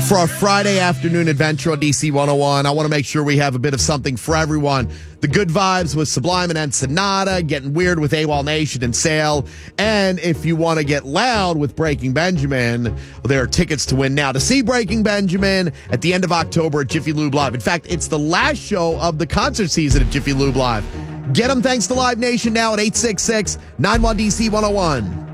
For our Friday afternoon adventure on DC 101, I want to make sure we have a bit of something for everyone. The good vibes with Sublime and Ensenada, getting weird with AWOL Nation and Sale. And if you want to get loud with Breaking Benjamin, there are tickets to win now to see Breaking Benjamin at the end of October at Jiffy Lube Live. In fact, it's the last show of the concert season at Jiffy Lube Live. Get them thanks to Live Nation now at 866-91DC-101.